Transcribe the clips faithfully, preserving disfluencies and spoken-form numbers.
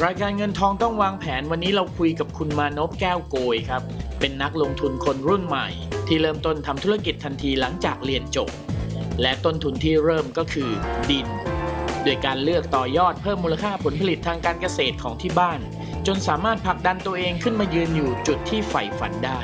รายการเงินทองต้องวางแผนวันนี้เราคุยกับคุณมานพแก้วโกยครับเป็นนักลงทุนคนรุ่นใหม่ที่เริ่มต้นทำธุรกิจทันทีหลังจากเรียนจบและต้นทุนที่เริ่มก็คือดินโดยการเลือกต่อยอดเพิ่มมูลค่าผลผลิตทางการเกษตรของที่บ้านจนสามารถผลักดันตัวเองขึ้นมายืนอยู่จุดที่ใฝ่ฝันได้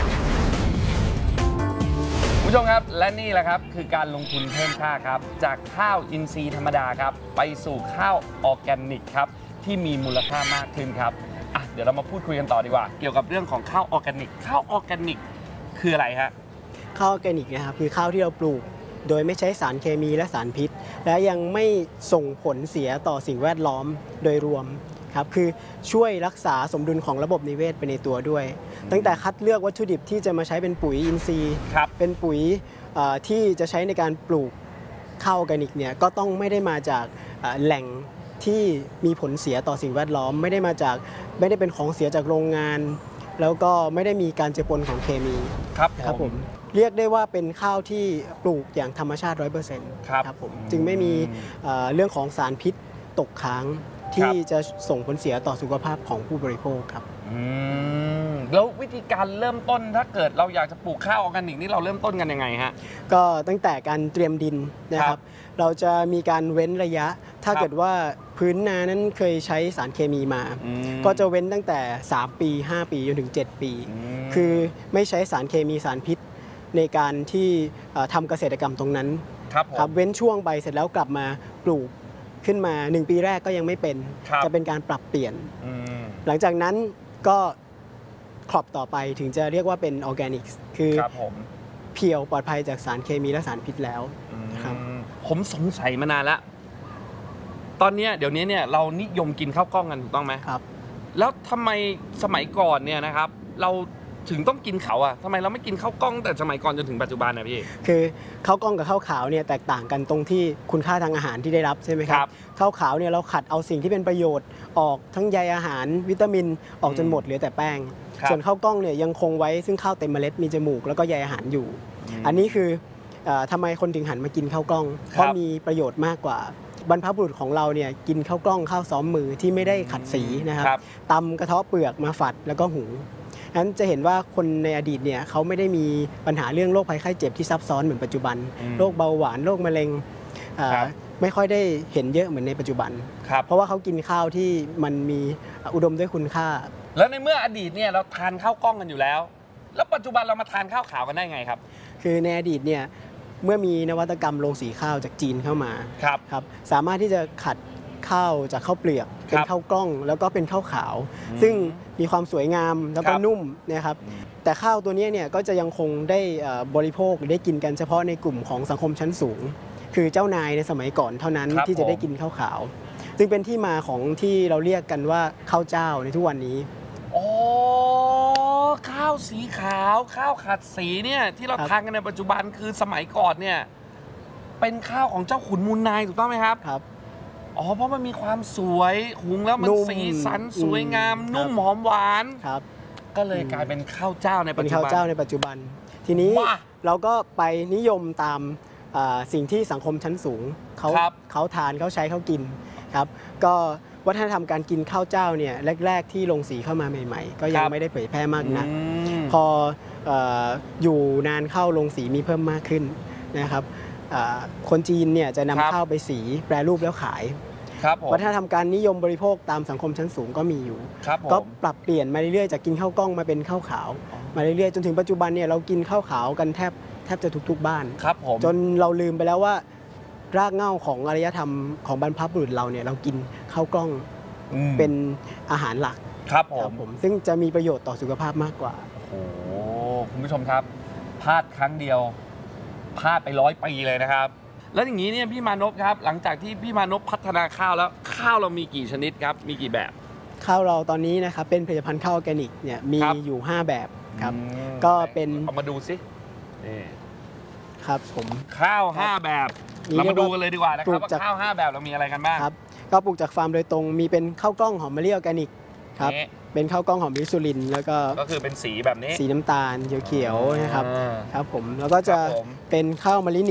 คุณผู้ชมครับและนี่แหละครับคือการลงทุนเพิ่มค่าครับจากข้าวอินทรีย์ธรรมดาครับไปสู่ข้าวออร์แกนิกครับที่มีมูลค่ามากขึ้นครับอ่ะเดี๋ยวเรามาพูดคุยกันต่อดีกว่าเกี่ยวกับเรื่องของข้าวออร์แกนิกข้าวออร์แกนิกคืออะไรฮะข้าวออร์แกนิกนะครับคือข้าวที่เราปลูกโดยไม่ใช้สารเคมีและสารพิษและยังไม่ส่งผลเสียต่อสิ่งแวดล้อมโดยรวมครับคือช่วยรักษาสมดุลของระบบนิเวศไปในตัวด้วยตั้งแต่คัดเลือกวัตถุดิบที่จะมาใช้เป็นปุ๋ยอินทรีย์เป็นปุ๋ยที่จะใช้ในการปลูกข้าวออร์แกนิกเนี่ยก็ต้องไม่ได้มาจากแหล่งที่มีผลเสียต่อสิ่งแวดล้อมไม่ได้มาจากไม่ได้เป็นของเสียจากโรงงานแล้วก็ไม่ได้มีการเจือปนของเคมีครับครับผมเรียกได้ว่าเป็นข้าวที่ปลูกอย่างธรรมชาติ ร้อยเปอร์เซ็นต์ ครับผมจึงไม่มีเรื่องของสารพิษตกค้างที่จะส่งผลเสียต่อสุขภาพของผู้บริโภคครับแล้ววิธีการเริ่มต้นถ้าเกิดเราอยากจะปลูกข้าวออร์แกนิกนี่เราเริ่มต้นกันยังไงฮะก็ตั้งแต่การเตรียมดินนะครับเราจะมีการเว้นระยะถ้าเกิดว่าพื้นนานั้นเคยใช้สารเคมีมาก็จะเว้นตั้งแต่สามปีห้าปีจนถึงเจ็ดปีคือไม่ใช้สารเคมีสารพิษในการที่ทำเกษตรกรรมตรงนั้นครับเว้นช่วงไปเสร็จแล้วกลับมาปลูกขึ้นมาหนึ่งปีแรกก็ยังไม่เป็นจะเป็นการปรับเปลี่ยนหลังจากนั้นก็ครอบต่อไปถึงจะเรียกว่าเป็นออร์แกนิกคือเพียวปลอดภัยจากสารเคมีและสารพิษแล้วครับผมสงสัยมานานแล้วตอนนี้เดี๋ยวนี้เนี่ยเรานิยมกินข้าวกล้องกันถูกต้องไหมครับแล้วทำไมสมัยก่อนเนี่ยนะครับเราถึงต้องกินเขาอ่ะทำไมเราไม่กินข้าวกล้องแต่สมัยก่อนจนถึงปัจจุบันนะพี่คือข้าวกล้องกับข้าวขาวเนี่ยแตกต่างกันตรงที่คุณค่าทางอาหารที่ได้รับใช่ไหมครับข้าวขาวเนี่ยเราขัดเอาสิ่งที่เป็นประโยชน์ออกทั้งใยอาหารวิตามินออกจนหมดเหลือแต่แป้งส่วนข้าวกล้องเนี่ยยังคงไว้ซึ่งข้าวเต็มเมล็ดมีจมูกแล้วก็ใยอาหารอยู่อันนี้คือทำไมคนถึงหันมากินข้าวกล้องเพราะมีประโยชน์มากกว่าบรรพบุรุษของเราเนี่ยกินข้าวกล้องข้าวซ้อมมือที่ไม่ได้ขัดสีนะครับตำกระเทาะเปลือกมาฝัดแล้วก็หุงนั้นจะเห็นว่าคนในอดีตเนี่ยเขาไม่ได้มีปัญหาเรื่องโรคภัยไข้เจ็บที่ซับซ้อนเหมือนปัจจุบันโรคเบาหวานโรคมะเร็งไม่ค่อยได้เห็นเยอะเหมือนในปัจจุบันเพราะว่าเขากินข้าวที่มันมีอุดมด้วยคุณค่าแล้วในเมื่ออดีตเนี่ยเราทานข้าวกล้องกันอยู่แล้วแล้วปัจจุบันเรามาทานข้าวขาวกันได้ไงครับคือในอดีตเนี่ยเมื่อมีนวัตกรรมโรงสีข้าวจากจีนเข้ามาครับครับสามารถที่จะขัดข้าวจากข้าวเปลือกเป็นข้าวกล้องแล้วก็เป็นข้าวขาวซึ่งมีความสวยงามแล้วก็นุ่มนะครับแต่ข้าวตัวนี้เนี่ยก็จะยังคงได้บริโภคหรือได้กินกันเฉพาะในกลุ่มของสังคมชั้นสูงคือเจ้านายในสมัยก่อนเท่านั้นที่จะได้กินข้าวขาวซึ่งเป็นที่มาของที่เราเรียกกันว่าข้าวเจ้าในทุกวันนี้อ๋อข้าวสีขาวข้าวขัดสีเนี่ยที่เราทานกันในปัจจุบันคือสมัยก่อนเนี่ยเป็นข้าวของเจ้าขุนมูลนายถูกต้องไหมครับครับอ๋อเพราะมันมีความสวยหุงแล้วมันสีสันสวยงามนุ่มหอมหวานครับก็เลยกลายเป็นข้าวเจ้าในปัจจุบันเป็นข้าวเจ้าในปัจจุบันทีนี้เราก็ไปนิยมตามสิ่งที่สังคมชั้นสูงเขาเขาทานเขาใช้เขากินครับก็วัฒนธรรมการกินข้าวเจ้าเนี่ยแรกๆที่ลงสีเข้ามาใหม่ๆก็ยังไม่ได้เผยแพร่มากนักพออยู่นานเข้าลงสีมีเพิ่มมากขึ้นนะครับคนจีนเนี่ยจะนำข้าวไปสีแปรรูปแล้วขายวัฒนธรรมการนิยมบริโภคตามสังคมชั้นสูงก็มีอยู่ก็ปรับเปลี่ยนมาเรื่อยๆจากกินข้าวกล้องมาเป็นข้าวขาวมาเรื่อยๆจนถึงปัจจุบันเนี่ยเรากินข้าวขาวกันแทบแทบจะทุกๆบ้านจนเราลืมไปแล้วว่ารากเหง้าของอารยธรรมของบรรพบุรุษเราเนี่ยเรากินข้าวกล้องเป็นอาหารหลักครับผมซึ่งจะมีประโยชน์ต่อสุขภาพมากกว่าโอ้โหคุณผู้ชมครับพลาดครั้งเดียวพลาดไปร้อยปีเลยนะครับแล้วอย่างนี้เนี่ยพี่มานพครับหลังจากที่พี่มานพพัฒนาข้าวแล้วข้าวเรามีกี่ชนิดครับมีกี่แบบข้าวเราตอนนี้นะครับเป็นผลิตภัณฑ์ข้าวออร์แกนิกเนี่ยมีอยู่ห้าแบบครับก็เป็นเอามาดูสินี่ครับผมข้าวห้าแบบเรามาดูกันเลยดีกว่านะครับว่าข้าวห้าแบบเรามีอะไรกันบ้างครับก็ปลูกจากฟาร์มโดยตรงมีเป็นข้าวกล้องหอมมะลิออร์แกนิกครับเป็นข้าวกล้องหอมมะลิสุรินทร์แล้วก็ก็คือเป็นสีแบบนี้สีน้ำตาลเขียวๆนะครับครับผมแล้วก็จะเป็นข้าวมะลิ